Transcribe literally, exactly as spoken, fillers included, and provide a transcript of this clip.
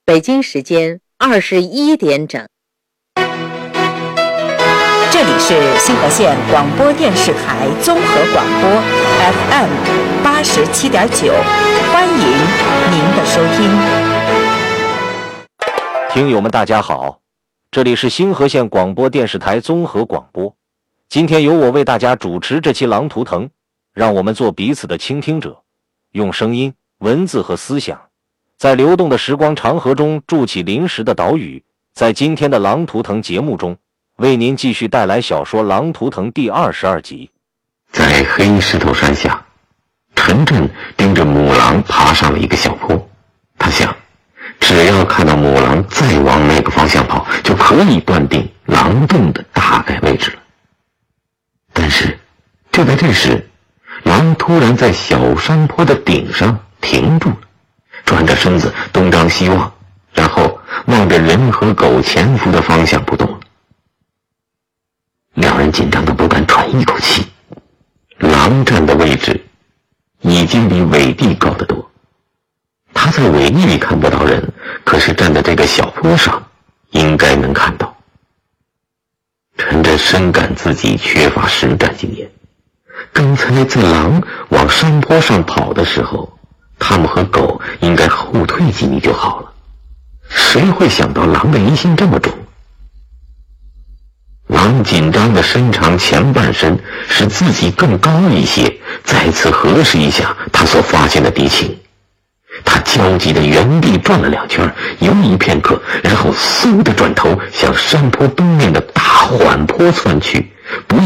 北京时间二十一点整。 这里是星河县广播电视台综合广播 F M 八十七点九，欢迎您的收听。 听友们大家好，这里是星河县广播电视台综合广播，今天由我为大家主持这期《狼图腾》，让我们做彼此的倾听者，用声音、文字和思想，在流动的时光长河中筑起临时的岛屿。在今天的《狼图腾》节目中，为您继续带来小说《狼图腾》第二十二集。 在黑石头山下，陈震盯着母狼爬上了一个小坡，他想，只要看到母狼再往那个方向跑，就可以断定狼洞的大概位置了。但是就在这时，狼突然在小山坡的顶上停住了，转着身子东张西望，然后望着人和狗潜伏的方向不动了。两人紧张的不敢喘一口气，狼站的位置已经比尾地高得多，他在尾地里看不到人，可是站在这个小坡上应该能看到。陈震深感自己缺乏实战经验，刚才在狼往山坡上跑的时候，他们和狗应该后退几米就好了，谁会想到狼的疑心这么重？狼紧张地伸长前半身，使自己更高一些，再次核实一下他所发现的敌情。他焦急地原地转了两圈，犹豫片刻，然后嗖地转头向山坡东面的大缓坡窜去。不